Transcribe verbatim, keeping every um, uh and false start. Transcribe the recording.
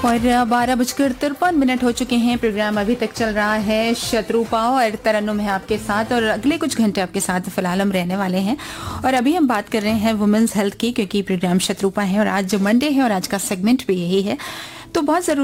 और बारह बजकर तिरपन मिनट हो चुके हैं। प्रोग्राम अभी तक चल रहा है शत्रुपा और तरन्नुम है आपके साथ, और अगले कुछ घंटे आपके साथ फिलहाल हम रहने वाले हैं। और अभी हम बात कर रहे हैं वुमेन्स हेल्थ की, क्योंकि प्रोग्राम शत्रुपा है और आज मंडे है और आज का सेगमेंट भी यही है। तो बहुत जरूरी